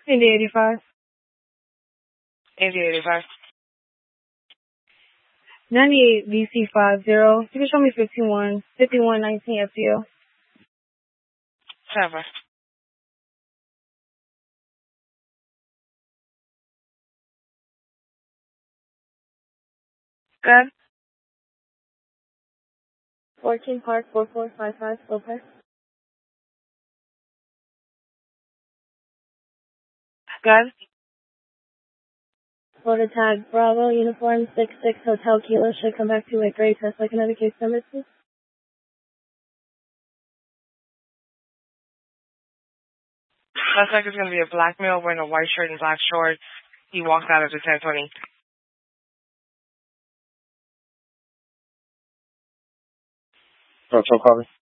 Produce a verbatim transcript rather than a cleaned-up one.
Indy eighty-five. Indy eighty-five. ninety-eight V C five zero. You can show me fifty-one. fifty-one nineteen F T O. Seven. Good. fourteen Park four four five five Lopez. Good. Florida tag Bravo uniform six six Hotel Kilo should come back to a gray test like another case number, please. Looks like it's going to be a black male wearing a white shirt and black shorts. He walked out of the ten twenty. Control copy.